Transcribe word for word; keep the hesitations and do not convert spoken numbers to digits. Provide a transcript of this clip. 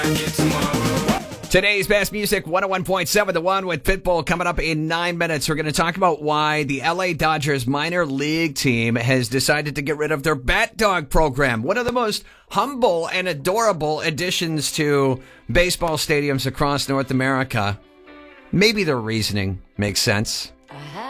Today's best music, one oh one point seven The One with Pitbull, coming up in nine minutes. We're going to talk about why the L A Dodgers minor league team has decided to get rid of their Bat Dog program. One of the most humble and adorable additions to baseball stadiums across North America. Maybe their reasoning makes sense.